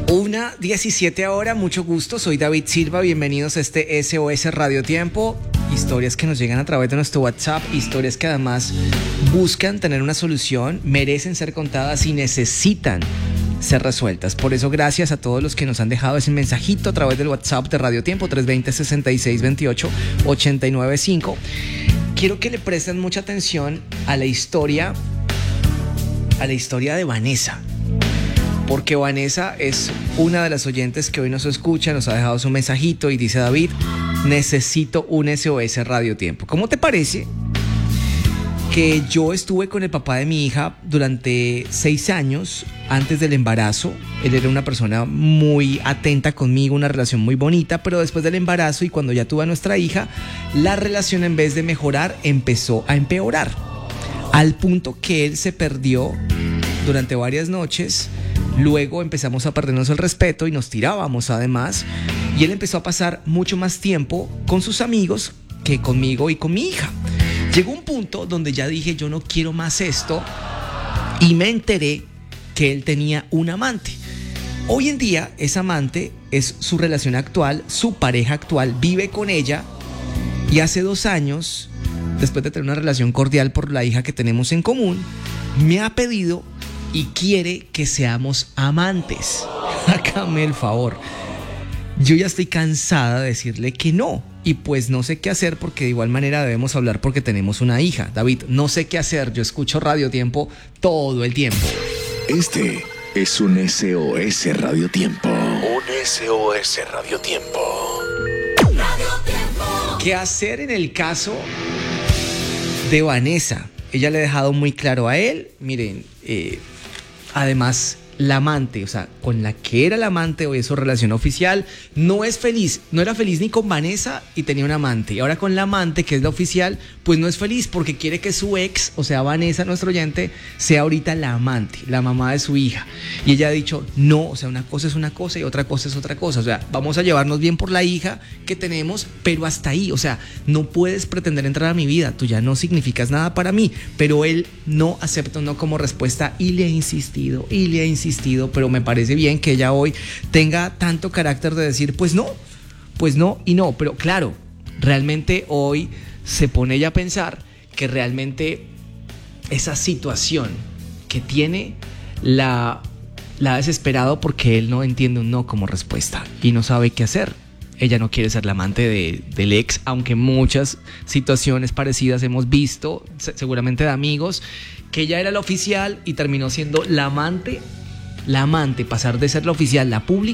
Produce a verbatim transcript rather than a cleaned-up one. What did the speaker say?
Una diecisiete ahora, mucho gusto, soy David Silva, bienvenidos a este S O S Radio Tiempo. Historias que nos llegan a través de nuestro WhatsApp, historias que además buscan tener una solución, merecen ser contadas y necesitan ser resueltas. Por eso gracias a todos los que nos han dejado ese mensajito a través del WhatsApp de Radio Tiempo tres dos cero, seis seis dos ocho, ocho nueve cinco. Quiero que le presten mucha atención a la historia, a la historia de Vanessa. Porque Vanessa es una de las oyentes que hoy nos escucha, nos ha dejado su mensajito y dice: David, necesito un S O S Radio Tiempo. ¿Cómo te parece que yo estuve con el papá de mi hija durante seis años antes del embarazo? Él era una persona muy atenta conmigo, una relación muy bonita, pero después del embarazo y cuando ya tuve a nuestra hija, la relación en vez de mejorar empezó a empeorar, al punto que él se perdió durante varias noches. Luego empezamos a perdernos el respeto y nos tirábamos además, y él empezó a pasar mucho más tiempo con sus amigos que conmigo y con mi hija. Llegó un punto donde ya dije: yo no quiero más esto, y me enteré que él tenía un amante. Hoy en día esa amante es su relación actual, su pareja actual, vive con ella, y hace dos años, después de tener una relación cordial por la hija que tenemos en común, me ha pedido y quiere que seamos amantes. Hágame el favor. Yo ya estoy cansada de decirle que no. Y pues no sé qué hacer, porque de igual manera debemos hablar porque tenemos una hija. David, no sé qué hacer. Yo escucho Radio Tiempo todo el tiempo. Este es un S O S Radio Tiempo. Un S O S Radio Tiempo. Radio Tiempo. ¿Qué hacer en el caso de Vanessa? Ella le ha dejado muy claro a él. Miren, eh... además, la amante, o sea, con la que era la amante, hoy es su relación oficial, no es feliz, no era feliz ni con Vanessa y tenía un amante. Y ahora con la amante, que es la oficial, pues no es feliz porque quiere que su ex, o sea, Vanessa, nuestro oyente, sea ahorita la amante, la mamá de su hija. Y ella ha dicho: no, o sea, una cosa es una cosa y otra cosa es otra cosa. O sea, vamos a llevarnos bien por la hija que tenemos, pero hasta ahí. O sea, no puedes pretender entrar a mi vida, tú ya no significas nada para mí. Pero él no acepta un no como respuesta y le ha insistido, y le ha insistido. Pero me parece bien que ella hoy tenga tanto carácter de decir: pues no, pues no y no. Pero claro, realmente hoy se pone ella a pensar que realmente esa situación que tiene la, la ha desesperado, porque él no entiende un no como respuesta y no sabe qué hacer. Ella no quiere ser la amante de, del ex, aunque muchas situaciones parecidas hemos visto, seguramente de amigos, que ella era la oficial y terminó siendo la amante. La amante, pasar de ser la oficial, la pública,